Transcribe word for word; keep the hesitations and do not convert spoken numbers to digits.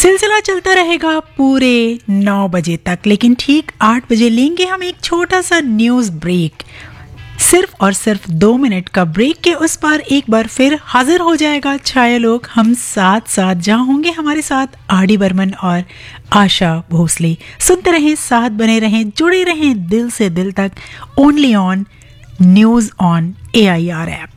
सिलसिला चलता रहेगा पूरे नौ बजे तक, लेकिन ठीक आठ बजे लेंगे हम एक छोटा सा न्यूज़ ब्रेक। सिर्फ और सिर्फ दो मिनट का ब्रेक के उस पार एक बार फिर हाजिर हो जाएगा छायालोक। हम साथ साथ जहाँ होंगे हमारे साथ आर डी बर्मन और आशा भोसले। सुनते रहें, साथ बने रहें, जुड़े रहें दिल से दिल तक, only on news on A I R app.